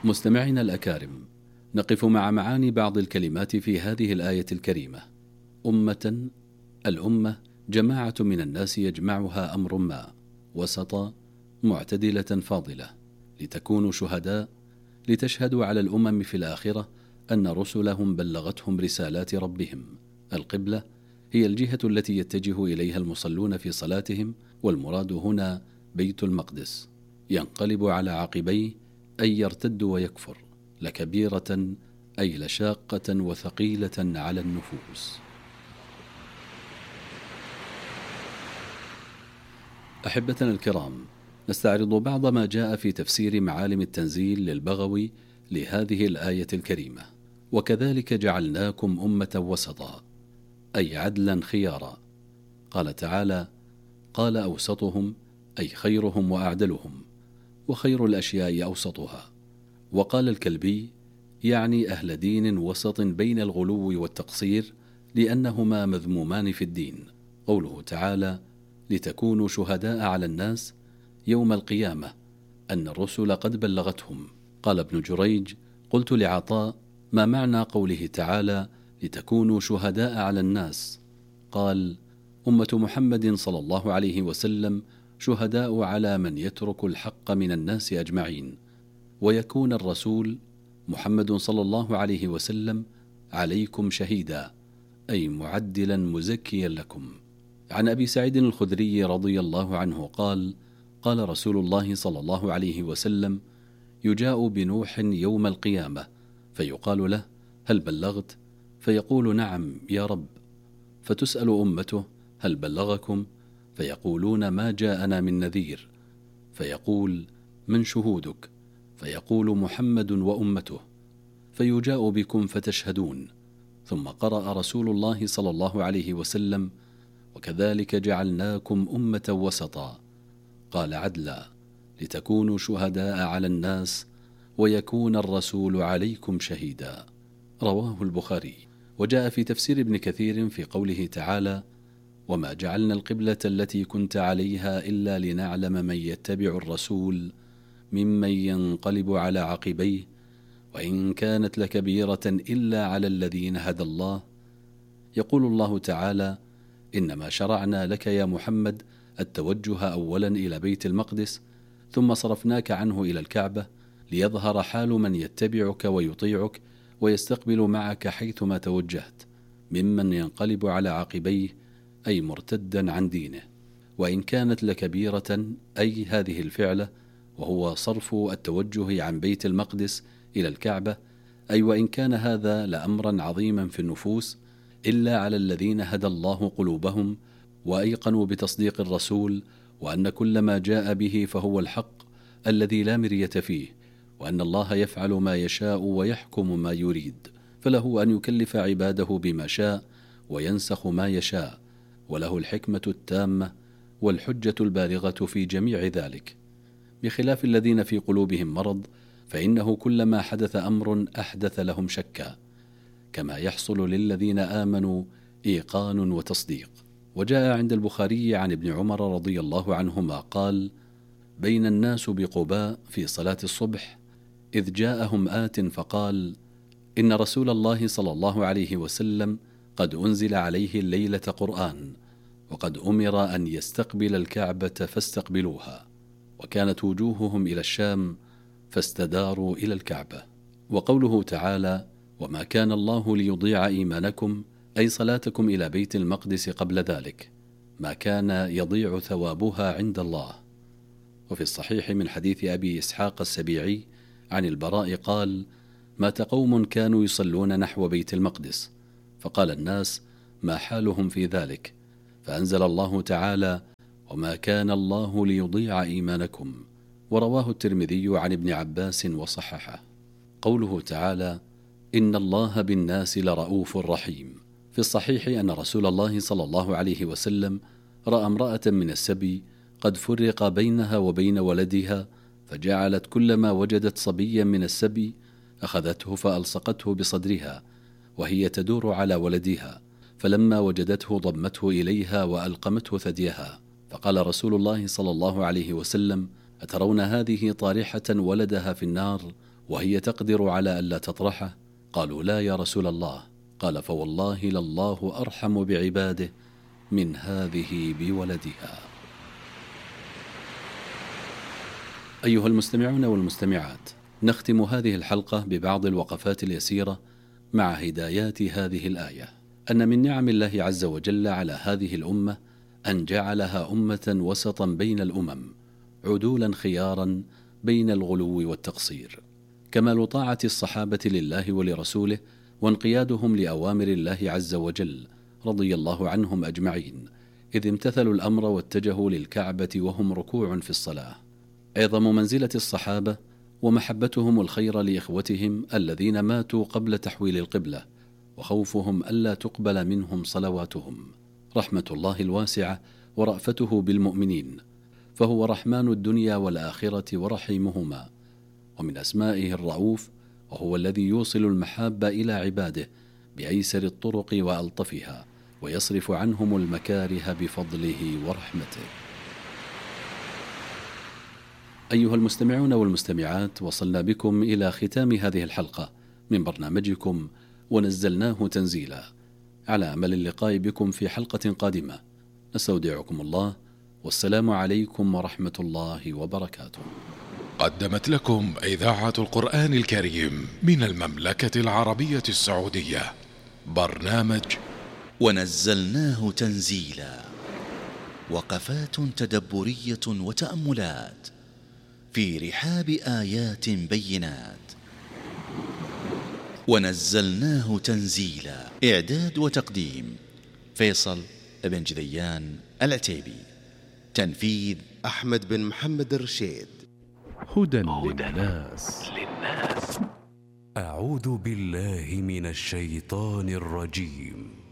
مستمعينا الأكارم، نقف مع معاني بعض الكلمات في هذه الآية الكريمة. أمة، الأمة جماعة من الناس يجمعها أمر ما، وسطا، معتدلة فاضلة، لتكونوا شهداء، لتشهدوا على الأمم في الآخرة أن رسلهم بلغتهم رسالات ربهم. القبلة هي الجهة التي يتجه إليها المصلون في صلاتهم، والمراد هنا بيت المقدس. ينقلب على عقبيه أي يرتد ويكفر، لكبيرة أي لشاقة وثقيلة على النفوس. أحبتنا الكرام، نستعرض بعض ما جاء في تفسير معالم التنزيل للبغوي لهذه الآية الكريمة. وكذلك جعلناكم أمة وسطا، أي عدلا خيارا. قال تعالى: قال أوسطهم، أي خيرهم وأعدلهم، وخير الأشياء أوسطها. وقال الكلبي: يعني أهل دين وسط بين الغلو والتقصير، لأنهما مذمومان في الدين. قوله تعالى: لتكونوا شهداء على الناس يوم القيامة، أن الرسل قد بلغتهم. قال ابن جريج: قلت لعطاء: ما معنى قوله تعالى لتكونوا شهداء على الناس؟ قال: أمة محمد صلى الله عليه وسلم شهداء على من يترك الحق من الناس أجمعين، ويكون الرسول محمد صلى الله عليه وسلم عليكم شهيدا، أي معدلا مزكيا لكم. عن أبي سعيد الخدري رضي الله عنه قال: قال رسول الله صلى الله عليه وسلم: يجاء بنوح يوم القيامة فيقال له: هل بلغت؟ فيقول: نعم يا رب. فتسأل أمته: هل بلغكم؟ فيقولون: ما جاءنا من نذير. فيقول: من شهودك؟ فيقول: محمد وأمته. فيجاء بكم فتشهدون. ثم قرأ رسول الله صلى الله عليه وسلم: وكذلك جعلناكم أمة وسطا، قال عدلا، لتكونوا شهداء على الناس ويكون الرسول عليكم شهيدا. رواه البخاري. وجاء في تفسير ابن كثير في قوله تعالى: وما جعلنا القبلة التي كنت عليها إلا لنعلم من يتبع الرسول ممن ينقلب على عقبيه، وإن كانت لكبيرة إلا على الذين هدى الله. يقول الله تعالى: إنما شرعنا لك يا محمد التوجه أولا إلى بيت المقدس، ثم صرفناك عنه إلى الكعبة، ليظهر حال من يتبعك ويطيعك ويستقبل معك حيثما توجهت، ممن ينقلب على عقبيه، أي مرتدا عن دينه. وإن كانت لكبيرة، أي هذه الفعلة، وهو صرف التوجه عن بيت المقدس إلى الكعبة، أي وإن كان هذا لأمرا عظيما في النفوس، إلا على الذين هدى الله قلوبهم وأيقنوا بتصديق الرسول، وأن كل ما جاء به فهو الحق الذي لا مرية فيه، وأن الله يفعل ما يشاء ويحكم ما يريد، فله أن يكلف عباده بما شاء وينسخ ما يشاء، وله الحكمة التامة والحجة البالغة في جميع ذلك. بخلاف الذين في قلوبهم مرض، فإنه كلما حدث أمر أحدث لهم شكا، كما يحصل للذين آمنوا إيقان وتصديق. وجاء عند البخاري عن ابن عمر رضي الله عنهما قال: بين الناس بقباء في صلاة الصبح، إذ جاءهم آت فقال: إن رسول الله صلى الله عليه وسلم قد أنزل عليه الليلة قرآن، وقد أمر أن يستقبل الكعبة فاستقبلوها، وكانت وجوههم إلى الشام فاستداروا إلى الكعبة. وقوله تعالى: وما كان الله ليضيع إيمانكم، أي صلاتكم إلى بيت المقدس قبل ذلك، ما كان يضيع ثوابها عند الله. وفي الصحيح من حديث أبي إسحاق السبيعي عن البراء قال: مات قوم كانوا يصلون نحو بيت المقدس، فقال الناس: ما حالهم في ذلك؟ فأنزل الله تعالى: وما كان الله ليضيع إيمانكم. ورواه الترمذي عن ابن عباس وصححه. قوله تعالى: إن الله بالناس لرؤوف رحيم. في الصحيح أن رسول الله صلى الله عليه وسلم رأى امرأة من السبي قد فرق بينها وبين ولدها، فجعلت كلما وجدت صبيا من السبي أخذته فألصقته بصدرها وهي تدور على ولدها، فلما وجدته ضمته إليها وألقمته ثديها. فقال رسول الله صلى الله عليه وسلم: أترون هذه طارحة ولدها في النار وهي تقدر على ألا تطرحه؟ قالوا لا يا رسول الله. قال فوالله لله أرحم بعباده من هذه بولدها. أيها المستمعون والمستمعات، نختم هذه الحلقة ببعض الوقفات اليسيرة مع هدايات هذه الآية، أن من نعم الله عز وجل على هذه الأمة أن جعلها أمة وسطا بين الأمم، عدولا خيارا بين الغلو والتقصير. كمال طاعة الصحابة لله ولرسوله وانقيادهم لأوامر الله عز وجل رضي الله عنهم أجمعين، إذ امتثلوا الأمر واتجهوا للكعبة وهم ركوع في الصلاة. عظم منزلة الصحابة ومحبتهم الخير لإخوتهم الذين ماتوا قبل تحويل القبلة، وخوفهم ألا تقبل منهم صلواتهم. رحمة الله الواسعة ورأفته بالمؤمنين، فهو رحمن الدنيا والآخرة ورحيمهما. ومن أسمائه الرؤوف، وهو الذي يوصل المحاب إلى عباده بأيسر الطرق وألطفها، ويصرف عنهم المكاره بفضله ورحمته. أيها المستمعون والمستمعات، وصلنا بكم إلى ختام هذه الحلقة من برنامجكم ونزلناه تنزيلا، على أمل اللقاء بكم في حلقة قادمة. نستودعكم الله، والسلام عليكم ورحمة الله وبركاته. قدمت لكم إذاعة القرآن الكريم من المملكة العربية السعودية برنامج ونزلناه تنزيلا، وقفات تدبرية وتأملات في رحاب آيات بينات. ونزلناه تنزيلا، إعداد وتقديم فيصل بن جذيان العتيبي، تنفيذ أحمد بن محمد الرشيد. هدى للناس. أعوذ بالله من الشيطان الرجيم.